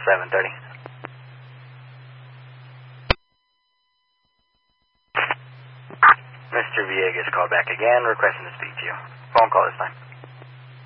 730. Mr. Villegas called back again, requesting to speak to you. Phone call this time.